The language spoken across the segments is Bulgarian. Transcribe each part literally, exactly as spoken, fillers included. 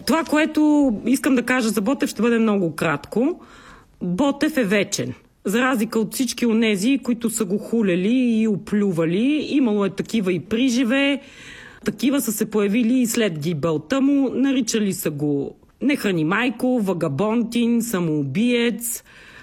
Това, което искам да кажа за Ботев, ще бъде много кратко. Ботев е вечен. За разлика от всички онези, които са го хулели и оплювали, имало е такива и приживе, такива са се появили и след гибелта му, наричали са го не храни майко, вагабонтин, самоубиец,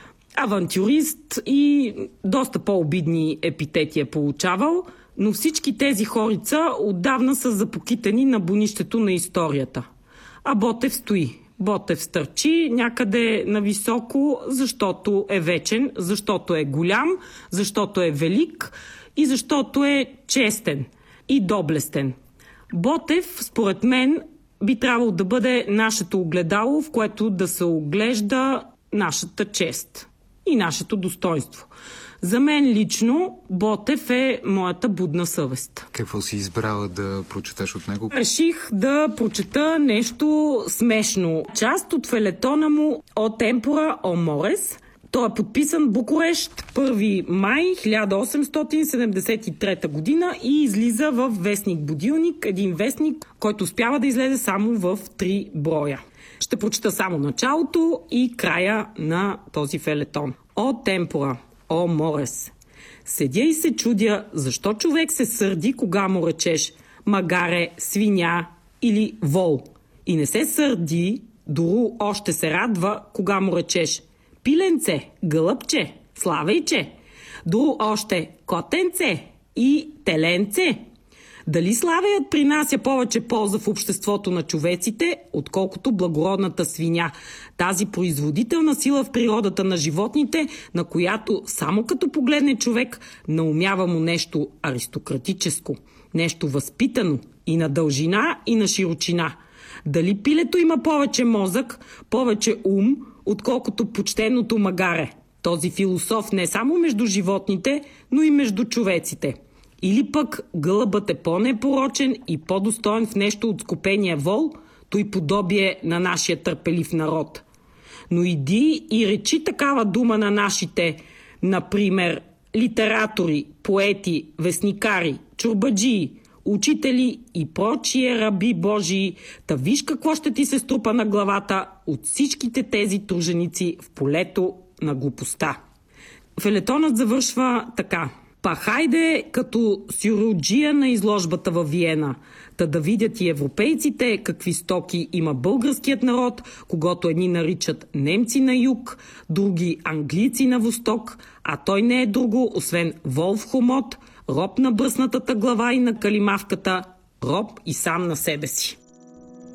авантюрист и доста по-обидни епитети е получавал, но всички тези хорица отдавна са запокитани на бунището на историята. А Ботев стои. Ботев стърчи някъде нависоко, защото е вечен, защото е голям, защото е велик и защото е честен и доблестен. Ботев, според мен, би трябвало да бъде нашето огледало, в което да се оглежда нашата чест и нашето достоинство. За мен лично Ботев е моята будна съвест. Какво си избрала да прочетеш от него? Реших да прочета нещо смешно. Част от фелетона му О темпора, о морес. Той е подписан Букурещ, първи май хиляда осемстотин седемдесет и трета година и излиза в вестник Будилник, един вестник, който успява да излезе само в три броя. Ще прочета само началото и края на този фелетон. О темпора, о морес. Седя и се чудя, защо човек се сърди, кога му речеш магаре, свиня или вол. И не се сърди, дору още се радва, кога му речеш пиленце, гълъбче, славейче, дору още котенце и теленце. Дали славеят принася повече полза в обществото на човеците, отколкото благородната свиня, тази производителна сила в природата на животните, на която само като погледне човек, наумява му нещо аристократическо, нещо възпитано и на дължина, и на широчина. Дали пилето има повече мозък, повече ум, отколкото почтеното магаре, този философ не само между животните, но и между човеците. Или пък гълъбът е по-непорочен и по-достоен в нещо от скопения вол, той подобие на нашия търпелив народ. Но иди и речи такава дума на нашите, например, литератори, поети, вестникари, чорбаджии, учители и прочие раби Божии, та виж какво ще ти се струпа на главата от всичките тези труженици в полето на глупостта. Фелетонът завършва така. Па хайде като сюрюджия на изложбата във Виена, та да видят и европейците какви стоки има българският народ, когато едни наричат немци на юг, други английци на восток, а той не е друго, освен вол в хомот, роб на бръснатата глава и на калимавката, роб и сам на себе си.